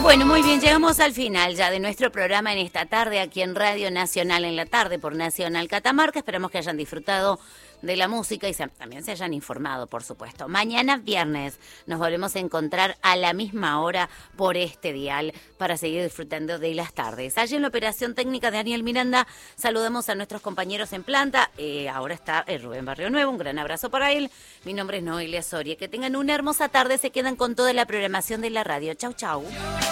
Bueno, muy bien, llegamos al final ya de nuestro programa en esta tarde aquí en Radio Nacional en la tarde por Nacional Catamarca. Esperamos que hayan disfrutado de la música y también se hayan informado, por supuesto. Mañana viernes nos volvemos a encontrar a la misma hora por este dial para seguir disfrutando de las tardes. Allí en la operación técnica de Daniel Miranda saludamos a nuestros compañeros en planta. Ahora está Rubén Barrio Nuevo, un gran abrazo para él. Mi nombre es Noelia Soria. Que tengan una hermosa tarde, se quedan con toda la programación de la radio. Chau, chau.